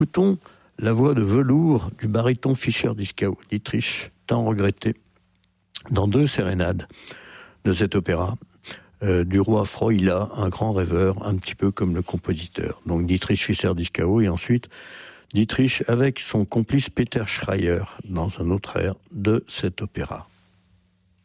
Écoutons la voix de velours du baryton Fischer-Dieskau, Dietrich, tant regretté, dans 2 sérénades de cet opéra, du roi Froila, un grand rêveur, un petit peu comme le compositeur. Donc Dietrich Fischer-Dieskau, et ensuite Dietrich avec son complice Peter Schreier dans un autre air de cet opéra.